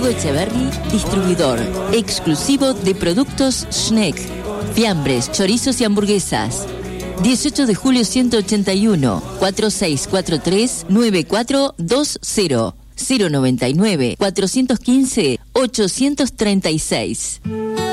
Diego Echeverri, distribuidor exclusivo de productos Schneck, fiambres, chorizos y hamburguesas. 18 de julio 181, 4643-9420, 099-415-836.